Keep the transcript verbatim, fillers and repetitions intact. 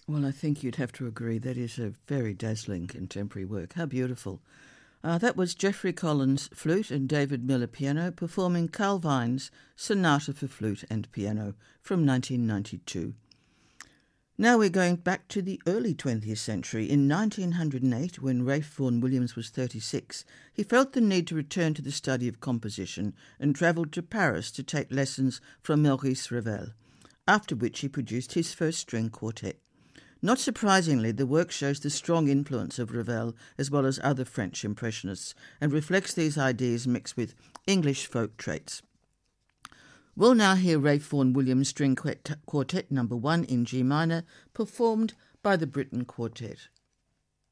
Well, I think you'd have to agree that is a very dazzling contemporary work. How beautiful. Uh, that was Geoffrey Collins, flute, and David Miller, piano, performing Carl Wine's Sonata for Flute and Piano from nineteen ninety-two. Now we're going back to the early twentieth century. In nineteen oh eight, when Ralph Vaughan Williams was thirty-six, he felt the need to return to the study of composition and travelled to Paris to take lessons from Maurice Ravel, after which he produced his first string quartet. Not surprisingly, the work shows the strong influence of Ravel as well as other French Impressionists and reflects these ideas mixed with English folk traits. We'll now hear Ralph Vaughan Williams String Quartet number one in G minor, performed by the Britten Quartet.